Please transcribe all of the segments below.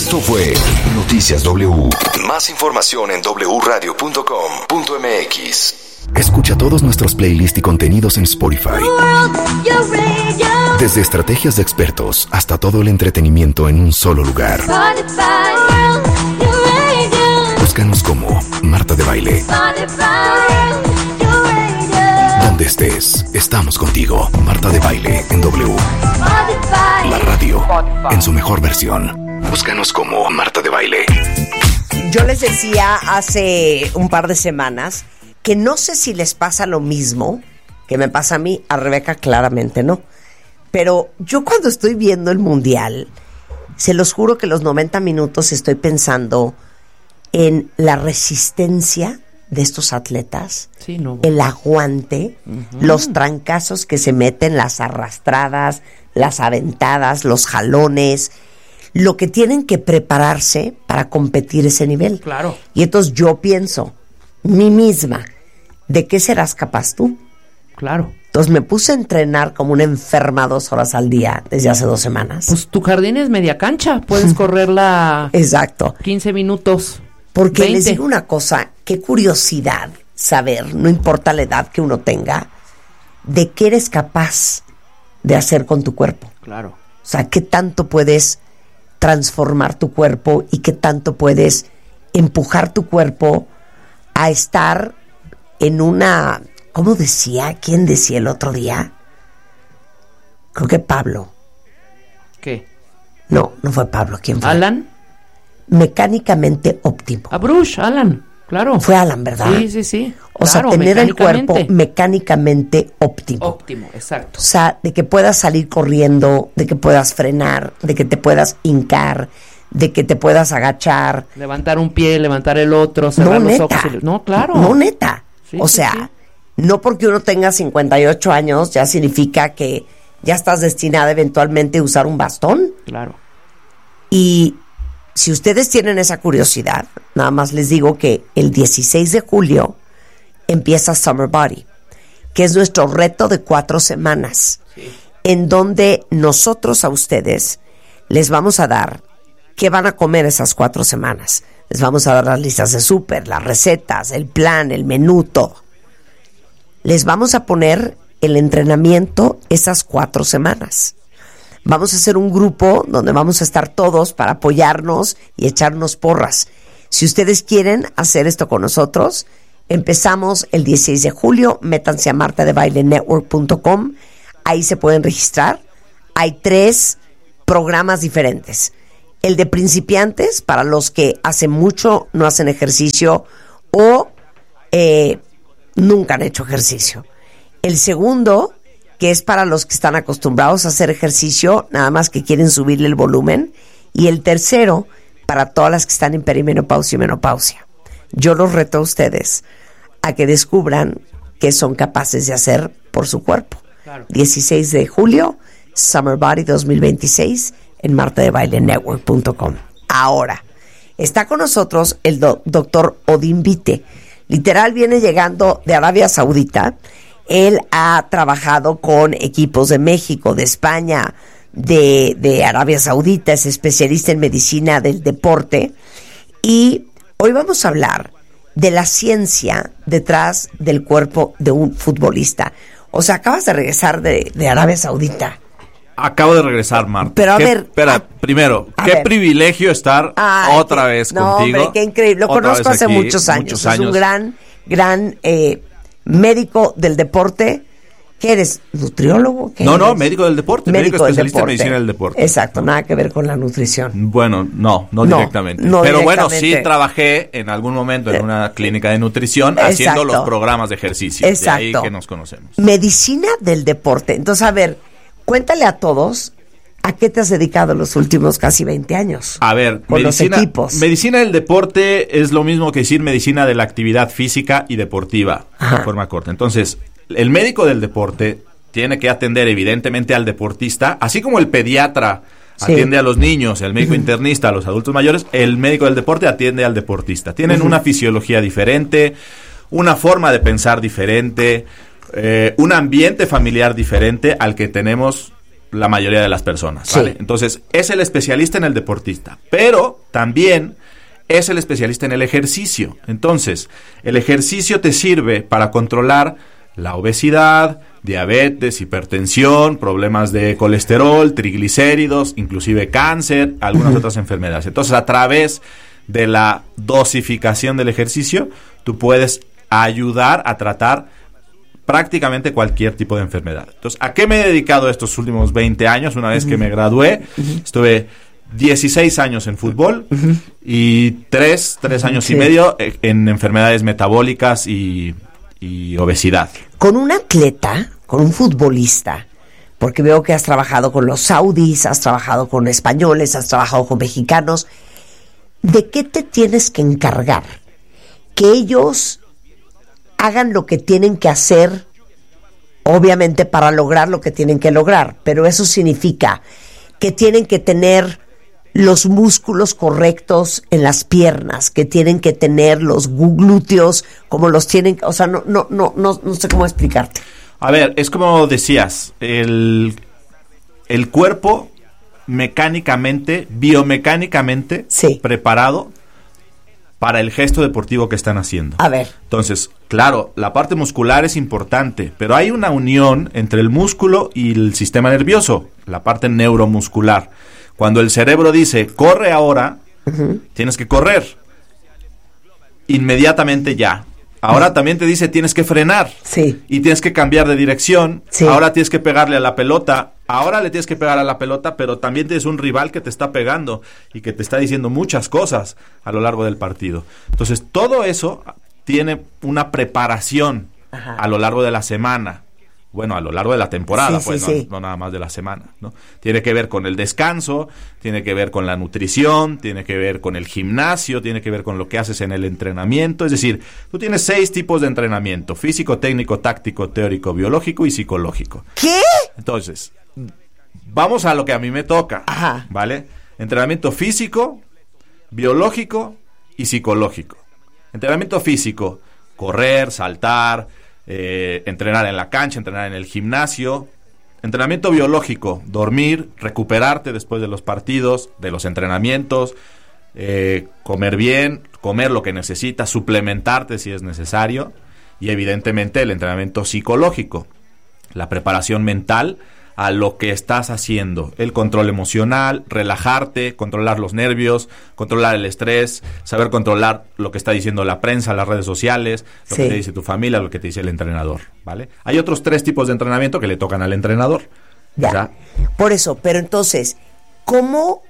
Esto fue Noticias W. Más información en wradio.com.mx. Escucha todos nuestros playlists y contenidos en Spotify. Desde estrategias de expertos hasta todo el entretenimiento en un solo lugar. Búscanos como Marta de Baile. Donde estés, estamos contigo. Marta de Baile en W. La radio en su mejor versión. Búscanos como Marta de Baile. Yo les decía hace un par de semanas que no sé si les pasa lo mismo que me pasa a mí, a Rebeca claramente no. Pero yo cuando estoy viendo el Mundial, se los juro que los 90 minutos estoy pensando en la resistencia de estos atletas, sí, no. El aguante, los trancazos que se meten, las arrastradas, las aventadas, los jalones, lo que tienen que prepararse para competir ese nivel. Claro. Y entonces yo pienso, mí misma, ¿de qué serás capaz tú? Claro. Entonces me puse a entrenar como una enferma 2 horas al día desde hace 2 semanas. Pues tu jardín es media cancha, puedes correrla. Exacto. 15 minutos. Porque 20. les digo una cosa, qué curiosidad saber, no importa la edad que uno tenga, de qué eres capaz de hacer con tu cuerpo. Claro. O sea, qué tanto puedes transformar tu cuerpo y qué tanto puedes empujar tu cuerpo a estar en una... ¿Cómo decía? ¿Quién decía el otro día? Creo que Pablo. ¿Qué? No fue Pablo. ¿Quién fue? ¿Alan? Mecánicamente óptimo. A Bruce, Alan, claro. Fue Alan, ¿verdad? Sí. O sea, claro, tener el cuerpo mecánicamente óptimo. Óptimo, exacto. O sea, de que puedas salir corriendo, de que puedas frenar, de que te puedas hincar, de que te puedas agachar. Levantar un pie, levantar el otro, cerrar los ojos. No, claro. No, neta. Sí, o sea, sí. No porque uno tenga 58 años ya significa que ya estás destinada eventualmente a usar un bastón. Claro. Y si ustedes tienen esa curiosidad, nada más les digo que el 16 de julio empieza Summer Body, que es nuestro reto de 4 semanas, en donde nosotros a ustedes les vamos a dar qué van a comer esas 4 semanas. Les vamos a dar las listas de súper, las recetas, el plan, el menú, todo. Les vamos a poner el entrenamiento esas 4 semanas. Vamos a hacer un grupo donde vamos a estar todos para apoyarnos y echarnos porras. Si ustedes quieren hacer esto con nosotros, empezamos el 16 de julio. Métanse a martadebailenetwork.com. Ahí se pueden registrar. Hay 3 programas diferentes. El de principiantes, para los que hace mucho no hacen ejercicio o nunca han hecho ejercicio. El segundo, que es para los que están acostumbrados a hacer ejercicio, nada más que quieren subirle el volumen. Y el tercero, para todas las que están en perimenopausia y menopausia. Yo los reto a ustedes a que descubran qué son capaces de hacer por su cuerpo. Claro. 16 de julio, Summer Body 2026, en martadebailenetwork.com. Ahora, está con nosotros el doctor Odín Vite. Literal viene llegando de Arabia Saudita. Él ha trabajado con equipos de México, de España, de Arabia Saudita, es especialista en medicina del deporte. Y hoy vamos a hablar de la ciencia detrás del cuerpo de un futbolista. O sea, acabas de regresar de Arabia Saudita. Acabo de regresar, Marta. Pero a ver... Primero, qué privilegio estar otra vez contigo. No, hombre, qué increíble. Lo conozco hace muchos años. Es un gran médico del deporte. ¿Qué eres? ¿Nutriólogo? ¿Qué eres? Médico del deporte. Médico especialista en medicina del deporte. Exacto, nada que ver con la nutrición. Bueno, no directamente. Pero bueno, sí trabajé en algún momento en una clínica de nutrición haciendo los programas de ejercicio. Exacto. De ahí que nos conocemos. Medicina del deporte. Entonces, a ver, cuéntale a todos a qué te has dedicado los últimos casi 20 años. A ver, con los equipos. Medicina del deporte es lo mismo que decir medicina de la actividad física y deportiva, de forma corta. Entonces, el médico del deporte tiene que atender evidentemente al deportista, así como el pediatra atiende a los niños, el médico internista a los adultos mayores, el médico del deporte atiende al deportista. Tienen una fisiología diferente, una forma de pensar diferente, un ambiente familiar diferente al que tenemos la mayoría de las personas, ¿vale? Sí. Entonces, es el especialista en el deportista, pero también es el especialista en el ejercicio. Entonces, el ejercicio te sirve para controlar la obesidad, diabetes, hipertensión, problemas de colesterol, triglicéridos, inclusive cáncer, algunas otras enfermedades. Entonces, a través de la dosificación del ejercicio, tú puedes ayudar a tratar prácticamente cualquier tipo de enfermedad. Entonces, ¿a qué me he dedicado estos últimos 20 años? Una vez que me gradué, estuve 16 años en fútbol y 3 años y medio en enfermedades metabólicas y obesidad. Con un atleta, con un futbolista, porque veo que has trabajado con los saudis, has trabajado con españoles, has trabajado con mexicanos, ¿de qué te tienes que encargar? Que ellos hagan lo que tienen que hacer, obviamente para lograr lo que tienen que lograr, pero eso significa que tienen que tener los músculos correctos en las piernas, que tienen que tener los glúteos como los tienen, o sea, no sé cómo explicarte. A ver, es como decías, el cuerpo mecánicamente, biomecánicamente preparado para el gesto deportivo que están haciendo. A ver. Entonces, claro, la parte muscular es importante, pero hay una unión entre el músculo y el sistema nervioso, la parte neuromuscular. Cuando el cerebro dice, corre ahora, tienes que correr. Inmediatamente ya. Ahora también te dice, tienes que frenar. Sí. Y tienes que cambiar de dirección. Sí. Ahora tienes que pegarle a la pelota. Ahora le tienes que pegar a la pelota, pero también tienes un rival que te está pegando y que te está diciendo muchas cosas a lo largo del partido. Entonces, todo eso tiene una preparación a lo largo de la semana. Bueno, a lo largo de la temporada, no nada más de la semana, ¿no? Tiene que ver con el descanso, tiene que ver con la nutrición, tiene que ver con el gimnasio, tiene que ver con lo que haces en el entrenamiento. Es decir, tú tienes 6 tipos de entrenamiento: físico, técnico, táctico, teórico, biológico y psicológico. ¿Qué? Entonces, vamos a lo que a mí me toca, ¿vale? Entrenamiento físico, biológico y psicológico. Entrenamiento físico: correr, saltar, entrenar en la cancha, entrenar en el gimnasio. Entrenamiento biológico: dormir, recuperarte después de los partidos, de los entrenamientos, comer bien, comer lo que necesitas, suplementarte si es necesario. Y evidentemente el entrenamiento psicológico, la preparación mental a lo que estás haciendo, el control emocional, relajarte, controlar los nervios, controlar el estrés, saber controlar lo que está diciendo la prensa, las redes sociales, lo que te dice tu familia, lo que te dice el entrenador, ¿vale? Hay otros 3 tipos de entrenamiento que le tocan al entrenador. Ya. Por eso, pero entonces, ¿cómo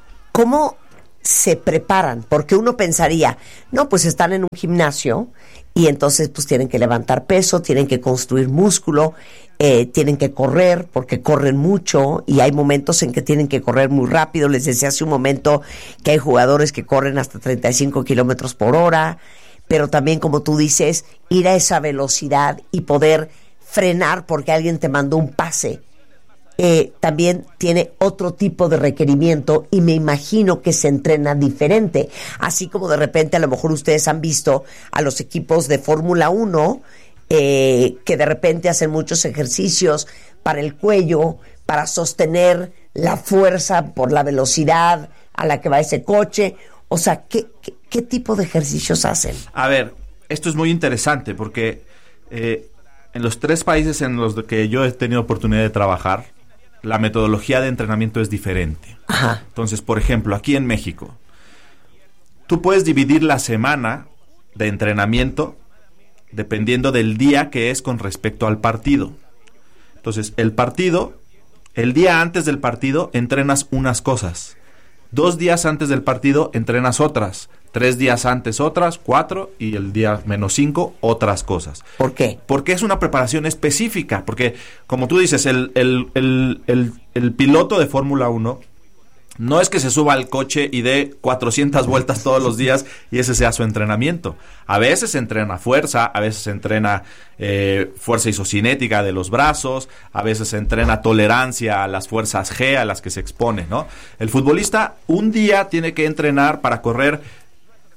se preparan? Porque uno pensaría, no, pues están en un gimnasio y entonces pues tienen que levantar peso, tienen que construir músculo, tienen que correr porque corren mucho y hay momentos en que tienen que correr muy rápido. Les decía hace un momento que hay jugadores que corren hasta 35 kilómetros por hora, pero también, como tú dices, ir a esa velocidad y poder frenar porque alguien te mandó un pase. También tiene otro tipo de requerimiento y me imagino que se entrena diferente, así como de repente a lo mejor ustedes han visto a los equipos de Fórmula 1 que de repente hacen muchos ejercicios para el cuello, para sostener la fuerza por la velocidad a la que va ese coche. O sea, ¿qué tipo de ejercicios hacen? A ver, esto es muy interesante porque en los 3 países en los que yo he tenido oportunidad de trabajar, la metodología de entrenamiento es diferente. Entonces, por ejemplo, aquí en México, tú puedes dividir la semana de entrenamiento dependiendo del día que es con respecto al partido. Entonces, el día antes del partido entrenas unas cosas. 2 días antes del partido entrenas otras. 3 días antes otras, 4, y el día menos 5 otras cosas. ¿Por qué? Porque es una preparación específica, porque como tú dices, el piloto de Fórmula 1 no es que se suba al coche y dé 400 vueltas todos los días y ese sea su entrenamiento. A veces se entrena fuerza, a veces se entrena fuerza isocinética de los brazos, a veces se entrena tolerancia a las fuerzas G a las que se expone, ¿no? El futbolista un día tiene que entrenar para correr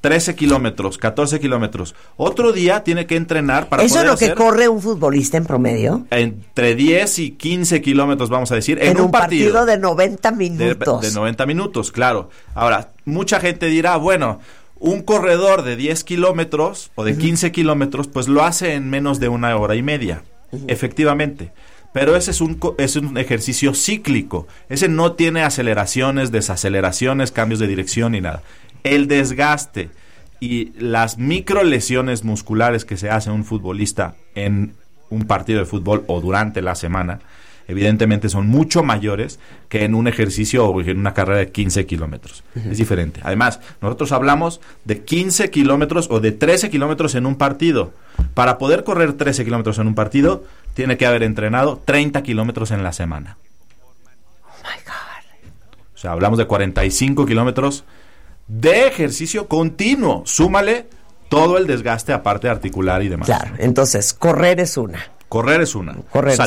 13 kilómetros, 14 kilómetros. Otro día tiene que entrenar para ¿Eso poder es lo que hacer corre un futbolista en promedio? entre 10 y 15 kilómetros, vamos a decir, en un partido de 90 minutos. De 90 minutos, claro. Ahora, mucha gente dirá, bueno, un corredor de 10 kilómetros o de 15 kilómetros, pues lo hace en menos de 1 hora y media. Efectivamente. Pero ese es un ejercicio cíclico. Ese no tiene aceleraciones, desaceleraciones, cambios de dirección ni nada. El desgaste y las micro lesiones musculares que se hace un futbolista en un partido de fútbol o durante la semana, evidentemente son mucho mayores que en un ejercicio o en una carrera de 15 kilómetros. Es diferente. Además, nosotros hablamos de 15 kilómetros o de 13 kilómetros en un partido. Para poder correr 13 kilómetros en un partido, tiene que haber entrenado 30 kilómetros en la semana. Oh my God. O sea, hablamos de 45 kilómetros de ejercicio continuo. Súmale todo el desgaste aparte articular y demás. Claro, entonces, correr es una. Correr es una.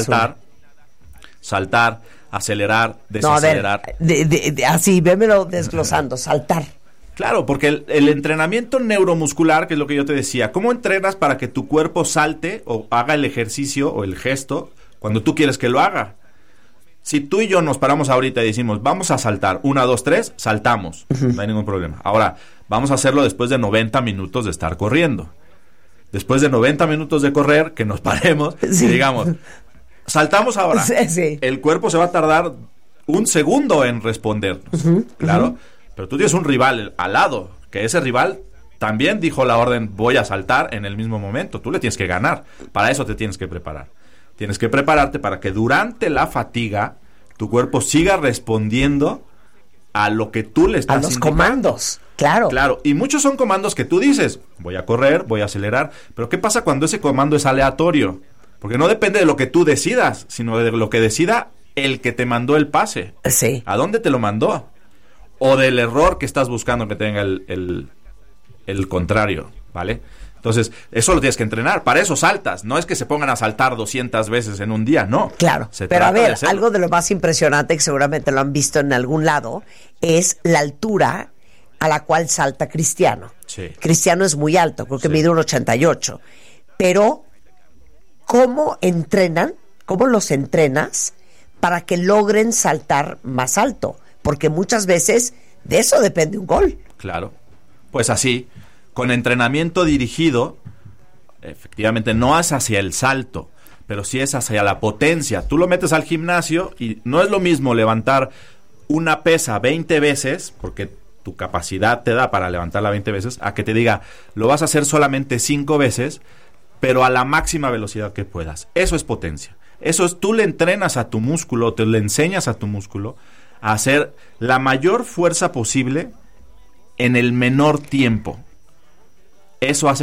Saltar, acelerar, desacelerar. No, a ver, así, vémelo desglosando, saltar. Claro, porque el entrenamiento neuromuscular, que es lo que yo te decía, ¿cómo entrenas para que tu cuerpo salte o haga el ejercicio o el gesto cuando tú quieres que lo haga? Si tú y yo nos paramos ahorita y decimos, vamos a saltar, 1, 2, 3, saltamos, no hay ningún problema. Ahora, vamos a hacerlo después de 90 minutos de estar corriendo. Después de 90 minutos de correr, que nos paremos y digamos, saltamos ahora. Sí. El cuerpo se va a tardar 1 segundo en respondernos, claro. Pero tú tienes un rival al lado, que ese rival también dijo la orden, voy a saltar en el mismo momento. Tú le tienes que ganar. Para eso te tienes que preparar. Tienes que prepararte para que durante la fatiga tu cuerpo siga respondiendo a lo que tú le estás indicando. A los indicando. Comandos, claro. Claro, y muchos son comandos que tú dices, voy a correr, voy a acelerar. Pero ¿qué pasa cuando ese comando es aleatorio? Porque no depende de lo que tú decidas, sino de lo que decida el que te mandó el pase. Sí. ¿A dónde te lo mandó? O del error que estás buscando que tenga el contrario, ¿vale? Entonces, eso lo tienes que entrenar. Para eso saltas. No es que se pongan a saltar 200 veces en un día, no. Claro, pero a ver, algo de lo más impresionante, que seguramente lo han visto en algún lado, es la altura a la cual salta Cristiano. Sí. Cristiano es muy alto, creo que mide 1,88. Pero, ¿cómo entrenan? ¿Cómo los entrenas para que logren saltar más alto? Porque muchas veces de eso depende un gol. Claro. Pues así, con entrenamiento dirigido, efectivamente no es hacia el salto, pero sí es hacia la potencia. Tú lo metes al gimnasio y no es lo mismo levantar una pesa 20 veces, porque tu capacidad te da para levantarla 20 veces, a que te diga, lo vas a hacer solamente 5 veces, pero a la máxima velocidad que puedas. Eso es potencia. Eso es, tú le entrenas a tu músculo, te le enseñas a tu músculo a hacer la mayor fuerza posible en el menor tiempo. Eso hace